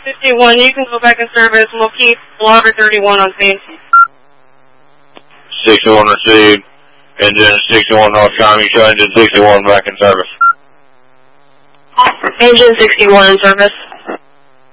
61, you can go back in service. We'll keep Blocker 31 on scene. 61 received. Engine 61 North County, show engine 61 back in service. Engine 61 in service.